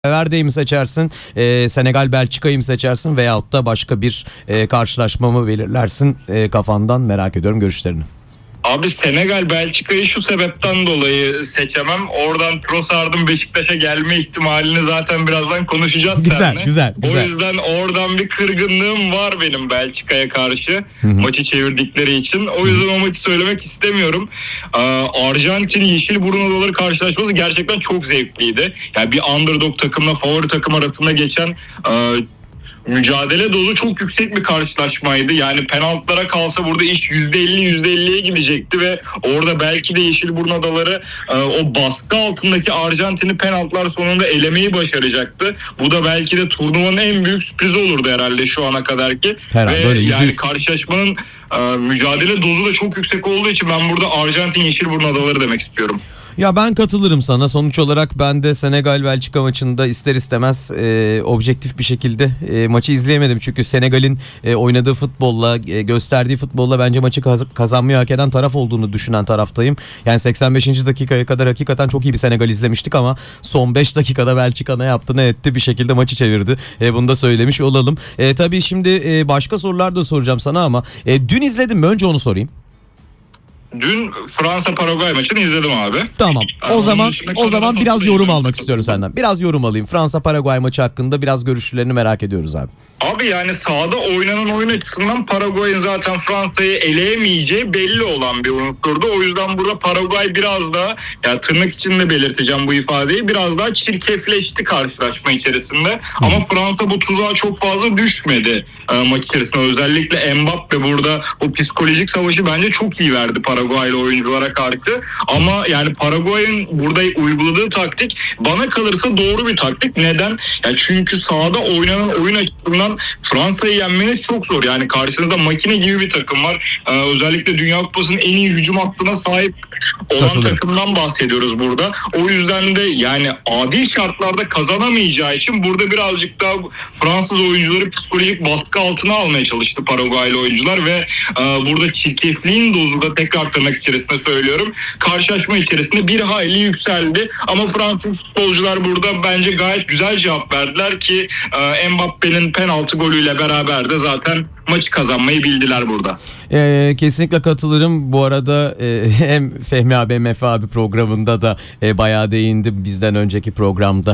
Verde'yi mi seçersin, Senegal Belçika'yı mı seçersin veyahut da başka bir karşılaşma mı belirlersin kafandan, merak ediyorum görüşlerini. Abi Senegal Belçika'yı şu sebepten dolayı seçemem. Oradan Trossard'ın Beşiktaş'a gelme ihtimalini zaten birazdan konuşacağız. Güzel. O yüzden oradan bir kırgınlığım var benim Belçika'ya karşı. Maçı çevirdikleri için. O yüzden o maçı söylemek istemiyorum. Arjantin Yeşilburun Adaları karşılaşması gerçekten çok zevkliydi. Yani bir underdog takımla favori takım arasında geçen mücadele dolu çok yüksek bir karşılaşmaydı. Yani penaltılara kalsa burada iş %50'ye gidecekti ve orada belki de Yeşilburun Adaları o baskı altındaki Arjantin'i penaltılar sonunda elemeyi başaracaktı. Bu da belki de turnuvanın en büyük sürprizi olurdu herhalde şu ana kadarki. Herhalde ve öyle, yani karşılaşmanın mücadele dozu da çok yüksek olduğu için ben burada Arjantin Yeşilburun Adaları demek istiyorum. Ya ben katılırım sana. Sonuç olarak ben de Senegal Belçika maçında ister istemez objektif bir şekilde maçı izleyemedim. Çünkü Senegal'in oynadığı futbolla, gösterdiği futbolla bence maçı kazanmayı hak eden taraf olduğunu düşünen taraftayım. Yani 85. dakikaya kadar hakikaten çok iyi bir Senegal izlemiştik ama son 5 dakikada Belçika ne yaptı ne etti bir şekilde maçı çevirdi. Bunu da söylemiş olalım. Tabii şimdi başka sorular da soracağım sana ama dün izledin mi? Önce onu sorayım. Dün Fransa-Paraguay maçını izledim abi. Tamam. O zaman biraz yorum almak istiyorum senden. Biraz yorum alayım. Fransa-Paraguay maçı hakkında biraz görüşlerini merak ediyoruz abi. Abi yani sahada oynanan oyun açısından Paraguay'ın zaten Fransa'yı eleyemeyeceği belli olan bir unsurdu. O yüzden burada Paraguay biraz daha, yani tırnak içinde belirteceğim bu ifadeyi, biraz daha çirkefleşti karşılaşma içerisinde. Ama Fransa bu tuzağa çok fazla düşmedi maç içerisinde. Özellikle Mbappe burada o psikolojik savaşı bence çok iyi verdi Paraguaylı oyunculara karşı. Ama yani Paraguay'ın burada uyguladığı taktik bana kalırsa doğru bir taktik. Neden? Yani çünkü sahada oynanan oyun açısından Fransa'yı yenmeniz çok zor. Yani karşınızda makine gibi bir takım var. Özellikle Dünya Kupası'nın en iyi hücum hattına sahip olan takımdan bahsediyoruz burada. O yüzden de yani adil şartlarda kazanamayacağı için burada birazcık daha Fransız oyuncuları psikolojik baskı altına almaya çalıştı Paraguaylı oyuncular ve burada çirkefliğin dozu da tekrar tırnak içerisinde söylüyorum. Karşılaşma içerisinde bir hayli yükseldi. Ama Fransız futbolcular burada bence gayet güzel cevap verdiler ki Mbappe'nin penaltı golüyle beraber de zaten maçı kazanmayı bildiler burada. Kesinlikle katılırım. Bu arada hem Fehmi abi hem Efe abi programında da bayağı değindi. Bizden önceki programda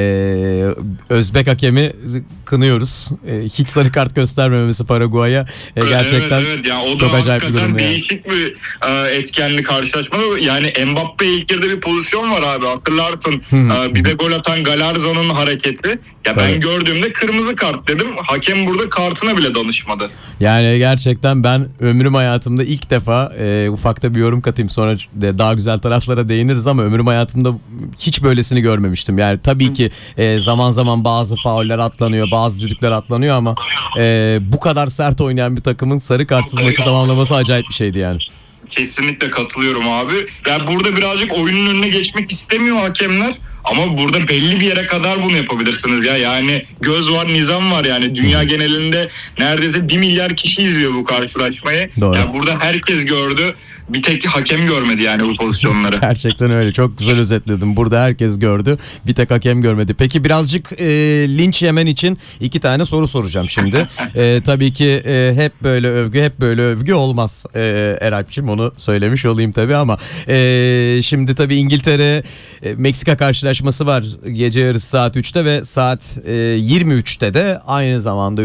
Özbek hakemi kınıyoruz. Hiç sarı kart göstermemesi Paraguay'a gerçekten evet. Yani çok acayip bir durum. Yani. Değişik bir etkenli karşılaşma. Yani Mbappe ilk yarıda bir pozisyon var abi, hatırlarsın. Bir de gol atan Galarza'nın hareketi. Ya ben gördüğümde kırmızı kart dedim. Hakem burada kartına bile danışmadı. Yani gerçekten ben ömrüm hayatımda ilk defa ufakta bir yorum katayım, sonra daha güzel taraflara değiniriz ama ömrüm hayatımda hiç böylesini görmemiştim. Yani tabii ki zaman zaman bazı fauller atlanıyor, bazı düdükler atlanıyor ama bu kadar sert oynayan bir takımın sarı kartsız maçı tamamlaması acayip bir şeydi yani. Kesinlikle katılıyorum abi. Yani burada birazcık oyunun önüne geçmek istemiyor hakemler. Ama burada belli bir yere kadar bunu yapabilirsiniz ya. Yani göz var, nizam var yani. Dünya genelinde neredeyse 1 milyar kişi izliyor bu karşılaşmayı. Doğru. Yani burada herkes gördü. Bir tek hakem görmedi yani bu pozisyonları. Gerçekten öyle. Çok güzel özetledim. Burada herkes gördü. Bir tek hakem görmedi. Peki birazcık linç yemen için 2 tane soru soracağım şimdi. Tabii ki hep böyle övgü olmaz. Eralp'ciğim onu söylemiş olayım tabii ama şimdi tabii İngiltere Meksika karşılaşması var. Gece yarısı saat 3'te ve saat 23'te de aynı zamanda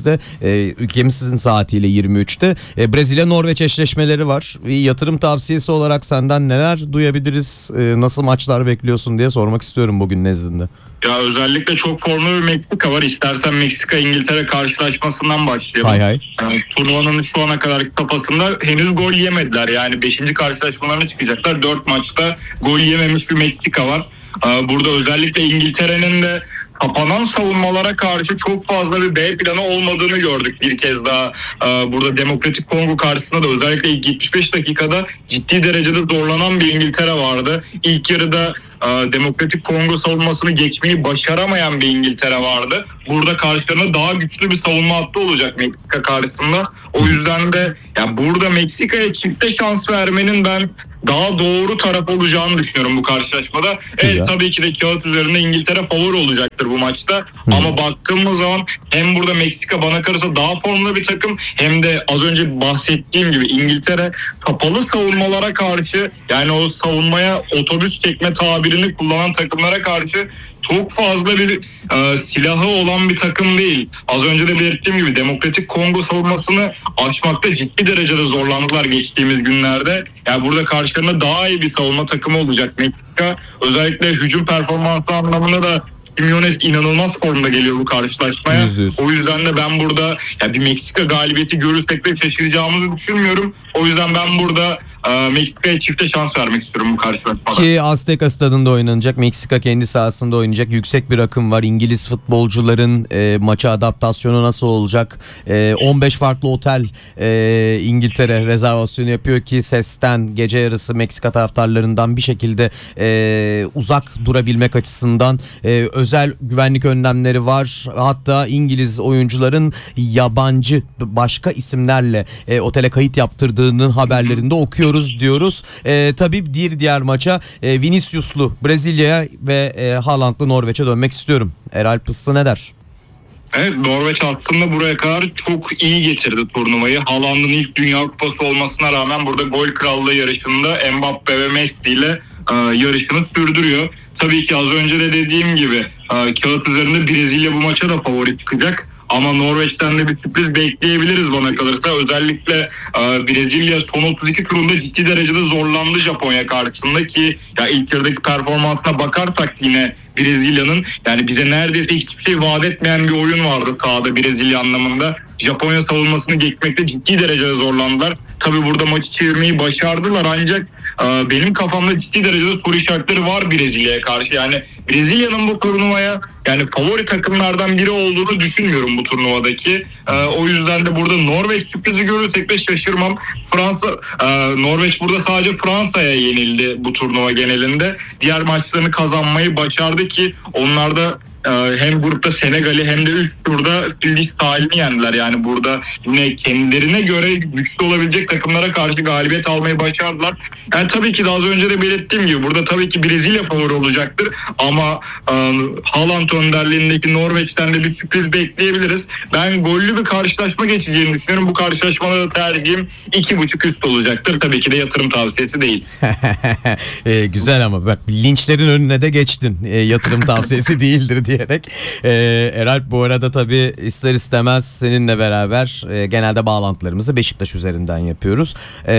ülkemizin saatiyle 23'te Brezilya Norveç eşleşmeleri var. Yatırım tavsiyesi olarak senden neler duyabiliriz? Nasıl maçlar bekliyorsun diye sormak istiyorum bugün nezdinde. Ya özellikle çok formlu bir Meksika var. İstersen Meksika-İngiltere karşılaşmasından başlayalım. Hay. Yani turnuvanın şu ana kadar kafasında henüz gol yemediler. Yani 5. karşılaşmalarına çıkacaklar. 4 maçta gol yememiş bir Meksika var. Burada özellikle İngiltere'nin de kapanan savunmalara karşı çok fazla bir B planı olmadığını gördük bir kez daha. Burada Demokratik Kongo karşısında da özellikle ilk 75 dakikada ciddi derecede zorlanan bir İngiltere vardı. İlk yarıda Demokratik Kongo savunmasını geçmeyi başaramayan bir İngiltere vardı. Burada karşılarına daha güçlü bir savunma hattı olacak Meksika karşısında. O yüzden de yani burada Meksika'ya çifte şans vermenin ben daha doğru taraf olacağını düşünüyorum bu karşılaşmada. Evet, tabii ki de kağıt üzerinde İngiltere favori olacaktır bu maçta. Ama baktığımız zaman hem burada Meksika bana kalırsa daha formlu bir takım, hem de az önce bahsettiğim gibi İngiltere kapalı savunmalara karşı, yani o savunmaya otobüs çekme tabirini kullanan takımlara karşı çok fazla bir silahı olan bir takım değil. Az önce de belirttiğim gibi Demokratik Kongo savunmasını aşmakta ciddi derecede zorlandılar geçtiğimiz günlerde. Yani burada karşılarında daha iyi bir savunma takımı olacak Meksika. Özellikle hücum performansı anlamında da Simeone inanılmaz formda geliyor bu karşılaşmaya. %100. O yüzden de ben burada bir Meksika galibiyeti görürsek de şaşıracağımızı düşünmüyorum. O yüzden ben burada Meksika'ya çifte şans vermek istiyorum bu karşılaşmada. Ki Azteca stadında oynanacak. Meksika kendi sahasında oynayacak. Yüksek bir akım var. İngiliz futbolcuların maça adaptasyonu nasıl olacak? 15 farklı otel İngiltere rezervasyonu yapıyor ki sesten, gece yarısı Meksika taraftarlarından bir şekilde uzak durabilmek açısından özel güvenlik önlemleri var. Hatta İngiliz oyuncuların yabancı başka isimlerle otele kayıt yaptırdığının haberlerinde okuyoruz diyoruz. Tabii diğer maça Vinicius'lu Brezilya'ya ve Haaland'lı Norveç'e dönmek istiyorum. Eralp Pıssı ne der? Evet, Norveç aslında buraya kadar çok iyi getirdi turnuvayı. Haaland'ın ilk Dünya Kupası olmasına rağmen burada gol krallığı yarışında Mbappe ve Messi ile yarışını sürdürüyor. Tabii ki az önce de dediğim gibi kağıt üzerinde Brezilya bu maça da favori çıkacak. Ama Norveç'ten de bir sürpriz bekleyebiliriz bana kalırsa. Özellikle Brezilya son 32 turunda ciddi derecede zorlandı Japonya karşısında ki ilk yarıdaki performansına bakarsak yine Brezilya'nın bize neredeyse hiçbir şey vaat etmeyen bir oyun vardı sahada Brezilya anlamında. Japonya savunmasını geçmekte ciddi derecede zorlandılar. Tabii burada maçı çevirmeyi başardılar ancak benim kafamda ciddi derecede soru işaretleri var Brezilya'ya karşı. Yani Brezilya'nın bu turnuvaya favori takımlardan biri olduğunu düşünmüyorum bu turnuvadaki. O yüzden de burada Norveç sürprizi görürsek de şaşırmam. Norveç burada sadece Fransa'ya yenildi bu turnuva genelinde. Diğer maçlarını kazanmayı başardı ki onlar da hem grupta Senegal'i hem de üst turda Filiz sahilini yendiler. Yani burada yine kendilerine göre güçlü olabilecek takımlara karşı galibiyet almayı başardılar. Yani tabii ki de az önce de belirttiğim gibi burada tabii ki Brezilya favori olacaktır. Ama Haaland önderliğindeki Norveç'ten de bir sürpriz bekleyebiliriz. Ben gollü bir karşılaşma geçeceğini düşünüyorum. Bu karşılaşmada da tercihim 2.5 üst olacaktır. Tabii ki de yatırım tavsiyesi değil. Güzel ama bak linçlerin önüne de geçtin. Yatırım tavsiyesi değildir diyerek. Eralp bu arada tabii ister istemez seninle beraber genelde bağlantılarımızı Beşiktaş üzerinden yapıyoruz.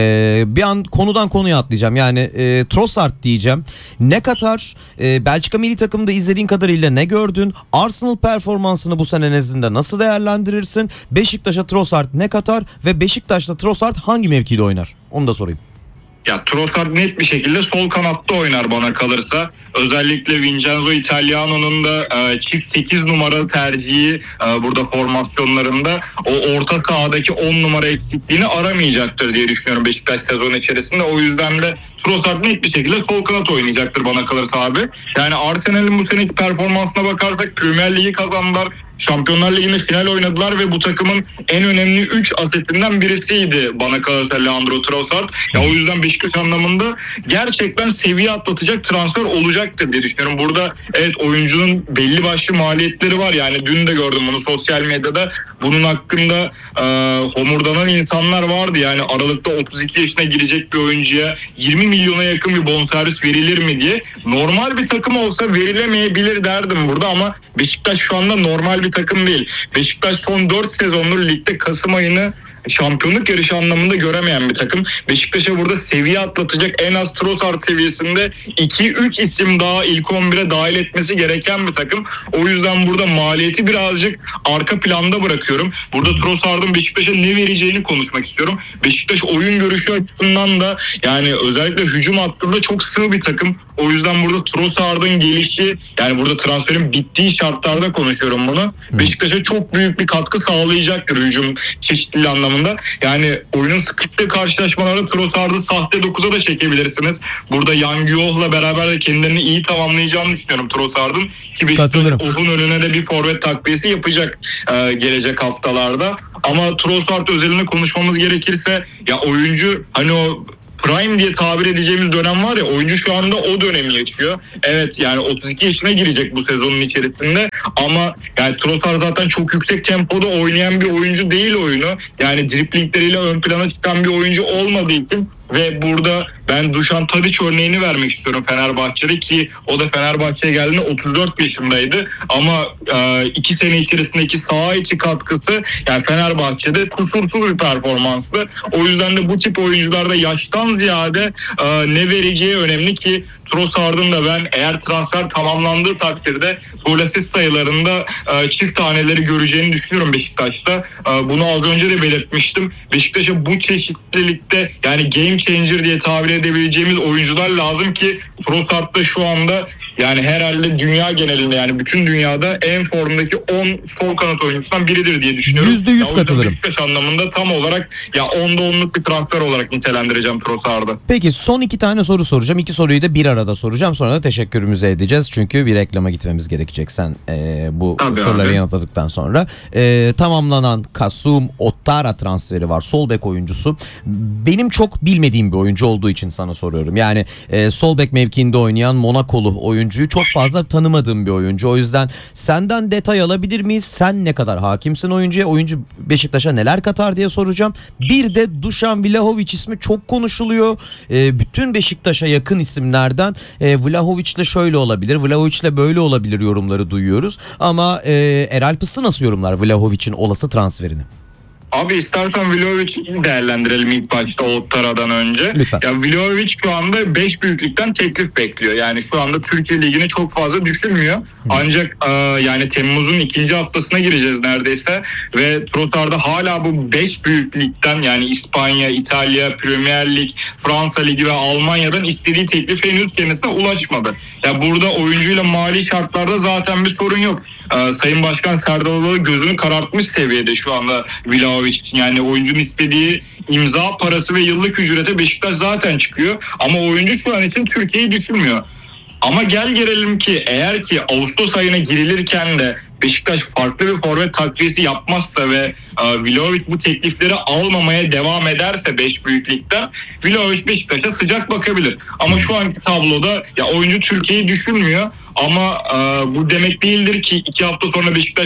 Bir an konudan konuya atlayacağım. Yani Trossard diyeceğim. Ne kadar Belçika milli takımında izlediğin kadarıyla ne gördün? Arsenal performansını bu sene nezdinde nasıl değerlendirirsin? Beşiktaş'a Trossard ne kadar ve Beşiktaş'ta Trossard hangi mevkide oynar? Onu da sorayım. Trossard net bir şekilde sol kanatta oynar bana kalırsa. Özellikle Vincenzo Italiano'nun da çift 8 numara tercihi burada formasyonlarında o orta sahadaki 10 numara eksikliğini aramayacaktır diye düşünüyorum Beşiktaş sezon içerisinde. O yüzden de Trossard net bir şekilde sol kanat oynayacaktır bana kalırsa abi. Yani Arsenal'in bu seneki performansına bakarsak Premier Ligi kazandılar. Şampiyonlar Ligi'nde final oynadılar ve bu takımın en önemli 3 asetinden birisiydi bana kalırsa Leandro Trossard. O yüzden Beşiktaş anlamında gerçekten seviye atlatacak transfer olacaktır diye düşünüyorum. Burada evet oyuncunun belli başlı maliyetleri var. Yani dün de gördüm bunu sosyal medyada. Bunun hakkında homurdanan insanlar vardı. Yani Aralık'ta 32 yaşına girecek bir oyuncuya 20 milyona yakın bir bonservis verilir mi diye. Normal bir takım olsa verilemeyebilir derdim burada ama Beşiktaş şu anda normal bir takım değil. Beşiktaş son 4 sezondur ligde Kasım ayını şampiyonluk yarışı anlamında göremeyen bir takım. Beşiktaş'a burada seviye atlatacak en az Trossard seviyesinde 2-3 isim daha ilk 11'e dahil etmesi gereken bir takım. O yüzden burada maliyeti birazcık arka planda bırakıyorum. Burada Trossard'ın Beşiktaş'a ne vereceğini konuşmak istiyorum. Beşiktaş oyun görüşü açısından da yani özellikle hücum hattında çok sığ bir takım. O yüzden burada Trossard'ın gelişi yani burada transferin bittiği şartlarda konuşuyorum bunu. Beşiktaş'a çok büyük bir katkı sağlayacaktır hücum çeşitli anlamında. Yani oyunun sıkıştığı karşılaşmalarda Trossard'ı sahte 9'a da çekebilirsiniz. Burada Yang Yoh'la beraber de kendilerini iyi tamamlayacağını düşünüyorum Trossard'ın. Ki Beşiktaş onun önüne de bir forvet takviyesi yapacak gelecek haftalarda. Ama Trossard özelinde konuşmamız gerekirse ya oyuncu hani o prime diye tabir edeceğimiz dönem var ya, oyuncu şu anda o dönemi yaşıyor. Evet yani 32 yaşına girecek bu sezonun içerisinde ama yani Trossard zaten çok yüksek tempoda oynayan bir oyuncu değil oyunu. Yani driplingleriyle ön plana çıkan bir oyuncu olmadığı için ve burada ben Dušan Tadić örneğini vermek istiyorum Fenerbahçe'de, ki o da Fenerbahçe'ye geldiğinde 34 yaşındaydı ama 2 sene içerisindeki saha içi katkısı yani Fenerbahçe'de kusursuz bir performanstı. O yüzden de bu tip oyuncularda yaştan ziyade ne vereceği önemli, ki Trossard'ın da ben eğer transfer tamamlandığı takdirde gol asist sayılarında çift taneleri göreceğini düşünüyorum Beşiktaş'ta. Bunu az önce de belirtmiştim. Beşiktaş'a bu çeşitlilikte yani game changer diye tabir edebileceğimiz oyuncular lazım ki Trossard da şu anda yani herhalde dünya genelinde yani bütün dünyada en formdaki 10 sol kanat oyuncusundan biridir diye düşünüyorum. %100 katılırım. Beşiktaş anlamında tam olarak ya 10'da 10'luk bir transfer olarak nitelendireceğim Trossard'ı. Peki son 2 tane soru soracağım. 2 soruyu da bir arada soracağım. Sonra da teşekkürümüzü edeceğiz. Çünkü bir reklama gitmemiz gerekecek sen bu Tabii soruları abi. yanıtladıktan sonra. Tamamlanan Kasum Ottara transferi var. Sol bek oyuncusu. Benim çok bilmediğim bir oyuncu olduğu için sana soruyorum. Yani sol bek mevkiinde oynayan Monakolu oyuncuyu çok fazla tanımadığım bir oyuncu. O yüzden senden detay alabilir miyiz? Sen ne kadar hakimsin oyuncuya? Oyuncu Beşiktaş'a neler katar diye soracağım. Bir de Dušan Vlahović ismi çok konuşuluyor. Bütün Beşiktaş'a yakın isimlerden Vlahović'le şöyle olabilir, Vlahović'le böyle olabilir yorumları duyuyoruz. Ama Eralp Pısı nasıl yorumlar Vlahović'in olası transferini? Abi istersen Vlahović'i değerlendirelim ilk başta Ottara'dan önce. Lütfen. Ya Vlahović şu anda 5 büyüklükten teklif bekliyor. Yani şu anda Türkiye Ligi'ni çok fazla düşünmüyor. Ancak yani Temmuz'un 2. haftasına gireceğiz neredeyse. Ve Trossard'da hala bu 5 büyüklükten yani İspanya, İtalya, Premier Lig, Fransa Ligi ve Almanya'dan istediği teklif henüz kendisine ulaşmadı. Ya burada oyuncuyla mali şartlarda zaten bir sorun yok. Sayın Başkan Serdar Adalı gözünü karartmış seviyede şu anda Vlahović için. Yani oyuncunun istediği imza parası ve yıllık ücrete Beşiktaş zaten çıkıyor. Ama oyuncu şu an için Türkiye'yi düşünmüyor. Ama gel gelelim ki eğer ki Ağustos ayına girilirken de Beşiktaş farklı bir forvet takviyesi yapmazsa ve Vlahović bu teklifleri almamaya devam ederse 5 büyüklükten Vlahović Beşiktaş'a sıcak bakabilir. Ama şu anki tabloda ya oyuncu Türkiye'yi düşünmüyor. Ama bu demek değildir ki 2 hafta sonra Beşiktaş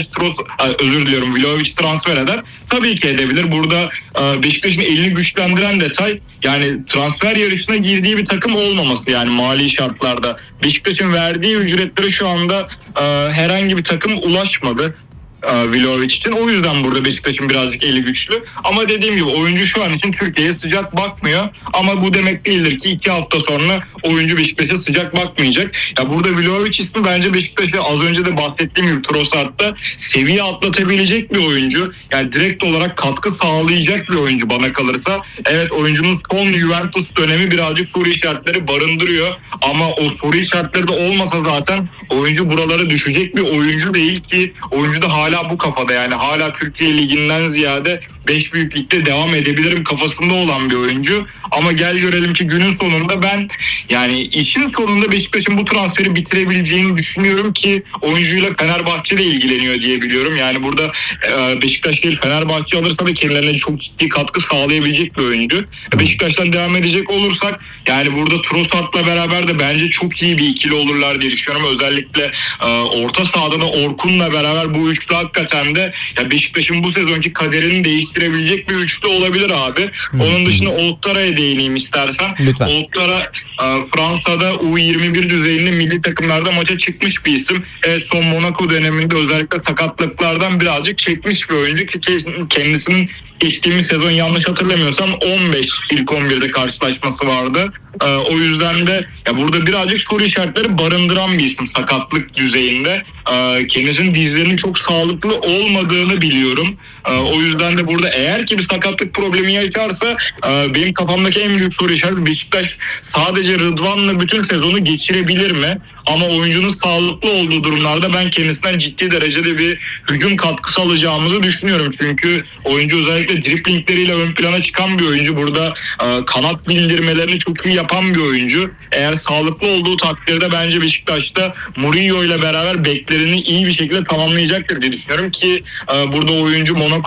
Vlahović transfer eder. Tabii ki edebilir. Burada Beşiktaş'ın elini güçlendiren detay yani transfer yarışına girdiği bir takım olmaması yani mali şartlarda. Beşiktaş'ın verdiği ücretlere şu anda herhangi bir takım ulaşmadı Vlahović için. O yüzden burada Beşiktaş'ın birazcık eli güçlü. Ama dediğim gibi oyuncu şu an için Türkiye'ye sıcak bakmıyor. Ama bu demek değildir ki 2 hafta sonra oyuncu Beşiktaş'a sıcak bakmayacak. Ya burada Vlahović ismi bence Beşiktaş'a az önce de bahsettiğim gibi Trossard'da seviye atlatabilecek bir oyuncu. Yani direkt olarak katkı sağlayacak bir oyuncu bana kalırsa. Evet oyuncunun son Juventus dönemi birazcık soru işaretleri barındırıyor. Ama o soru işaretleri de olmasa zaten oyuncu buralara düşecek bir oyuncu değil ki oyuncu da hala bu kafada yani hala Türkiye Ligi'nden ziyade 5 büyük ligde devam edebilirim kafasında olan bir oyuncu. Ama gel görelim ki günün sonunda ben yani işin sonunda Beşiktaş'ın bu transferi bitirebileceğini düşünüyorum ki oyuncuyla Fenerbahçe de ilgileniyor diye biliyorum. Yani burada Beşiktaş değil Fenerbahçe alırsa da kendilerine çok ciddi katkı sağlayabilecek bir oyuncu. Beşiktaş'tan devam edecek olursak yani burada Trossard'la beraber de bence çok iyi bir ikili olurlar diye düşünüyorum. Özellikle orta sahada da Orkun'la beraber bu üçlü hakikaten de ya Beşiktaş'ın bu sezonki kaderini değiştirebilecek bir üçlü olabilir abi. Onun dışında Ottara'ya değineyim istersen. Lütfen. Ottara Fransa'da U21 düzeyinde milli takımlarda maça çıkmış bir isim. Evet son Monaco döneminde özellikle sakatlıklardan birazcık çekmiş bir oyuncu ki kendisinin geçtiğimiz sezon yanlış hatırlamıyorsam 15 ilk 11'de karşılaşması vardı. O yüzden de ya burada birazcık soru işaretleri barındıran bir isim sakatlık düzeyinde. Kendisinin dizlerinin çok sağlıklı olmadığını biliyorum. O yüzden de burada eğer ki bir sakatlık problemi yaşarsa benim kafamdaki en büyük soru işareti Beşiktaş sadece Rıdvan'la bütün sezonu geçirebilir mi? Ama oyuncunun sağlıklı olduğu durumlarda ben kendisinden ciddi derecede bir hücum katkısı alacağımızı düşünüyorum. Çünkü oyuncu özellikle driplingleriyle ön plana çıkan bir oyuncu. Burada kanat bindirmelerini çok iyi yapan bir oyuncu. Eğer sağlıklı olduğu takdirde bence Beşiktaş'ta Mourinho ile beraber beklerini iyi bir şekilde tamamlayacaktır diye düşünüyorum ki burada oyuncu Monaco'da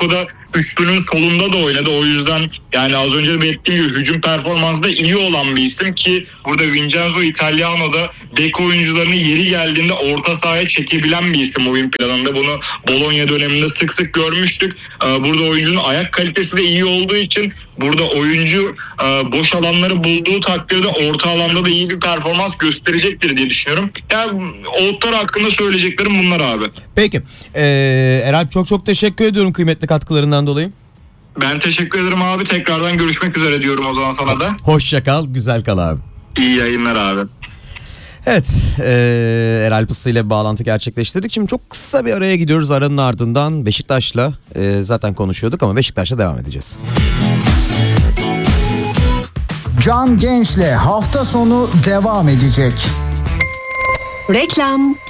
üçlünün solunda da oynadı. O yüzden yani az önce de belirttiğim gibi hücum performansı da iyi olan bir isim ki burada Vincenzo Italiano da bek oyuncularını yeri geldiğinde orta sahaya çekebilen bir isim oyun planında. Bunu Bologna döneminde sık sık görmüştük. Burada oyuncunun ayak kalitesi de iyi olduğu için burada oyuncu boş alanları bulduğu takdirde orta alanda da iyi bir performans gösterecektir diye düşünüyorum. Yani Oğuzlar hakkında söyleyeceklerim bunlar abi. Peki. Eralp çok teşekkür ediyorum kıymetli katkılarından dolayı. Ben teşekkür ederim abi. Tekrardan görüşmek üzere diyorum o zaman sana da. Hoşça kal, güzel kal abi. İyi yayınlar abi. Evet, Eralp Issı ile bir bağlantı gerçekleştirdik. Şimdi çok kısa bir araya gidiyoruz. Aranın ardından Beşiktaş'la zaten konuşuyorduk ama Beşiktaş'la devam edeceğiz. Can Genç'le hafta sonu devam edecek. Reklam.